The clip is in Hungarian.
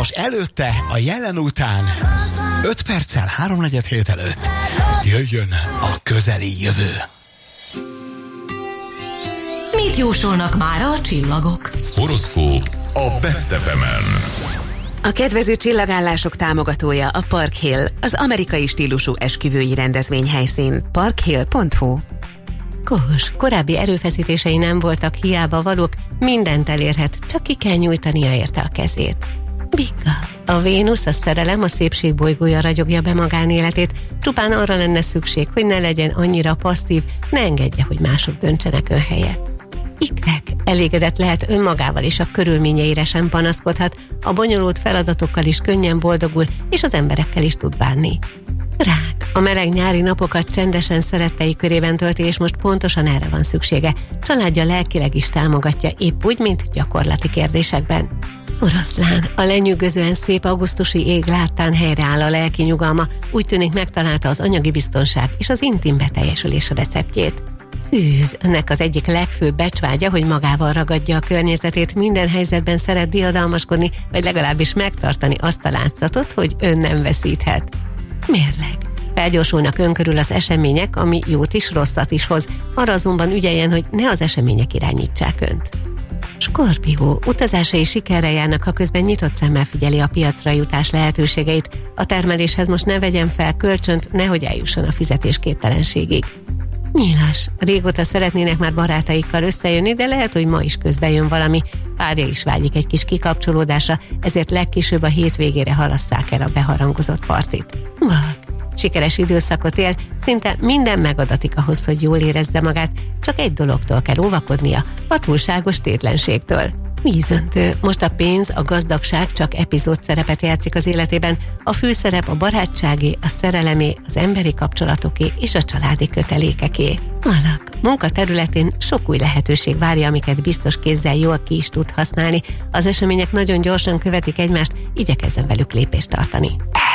Most előtte, a jelen után, 5 perccel 3:47 előtt jöjjön a közeli jövő. Mit jósolnak mára a csillagok? Horoszkóp a Best FM-en. A kedvező csillagállások támogatója a Park Hill, az amerikai stílusú esküvői rendezvényhelyszín. parkhill.hu. Kós, korábbi erőfeszítései nem voltak hiába valók, mindent elérhet, csak ki kell nyújtania érte a kezét. Bika, a Vénusz, a szerelem, a szépség bolygója ragyogja be magánéletét, csupán arra lenne szükség, hogy ne legyen annyira passzív, ne engedje, hogy mások döntsenek ön helyett. Ikrek, elégedett lehet önmagával és a körülményeire sem panaszkodhat, a bonyolult feladatokkal is könnyen boldogul, és az emberekkel is tud bánni. Rák, a meleg nyári napokat csendesen szerettei körében tölti, és most pontosan erre van szüksége. Családja lelkileg is támogatja, épp úgy, mint gyakorlati kérdésekben. Oroszlán, a lenyűgözően szép augusztusi ég láttán helyreáll a lelki nyugalma, úgy tűnik megtalálta az anyagi biztonság és az intim beteljesülés receptjét. Szűz, ennek az egyik legfőbb becsvágya, hogy magával ragadja a környezetét, minden helyzetben szeret diadalmaskodni, vagy legalábbis megtartani azt a látszatot, hogy ön nem veszíthet. Mérleg. Felgyorsulnak ön körül az események, ami jót is, rosszat is hoz. Arra azonban ügyeljen, hogy ne az események irányítsák önt. Skorpió, utazásai sikerrel járnak, ha közben nyitott szemmel figyeli a piacra jutás lehetőségeit. A termeléshez most ne vegyen fel kölcsönt, nehogy eljusson a fizetésképtelenségig. Nyílas, régóta szeretnének már barátaikkal összejönni, de lehet, hogy ma is közbe jön valami. Párja is vágyik egy kis kikapcsolódásra, ezért legkésőbb a hétvégére halasszák el a beharangozott partit. Vak, sikeres időszakot él, szinte minden megadatik ahhoz, hogy jól érezze magát, csak egy dologtól kell óvakodnia, a túlságos tétlenségtől. Vízöntő, most a pénz, a gazdagság csak epizód szerepet játszik az életében, a főszerep a barátságé, a szerelemé, az emberi kapcsolatoké és a családi kötelékeké. Alak, munka területén sok új lehetőség várja, amiket biztos kézzel jól ki is tud használni. Az események nagyon gyorsan követik egymást, igyekezzen velük lépést tartani.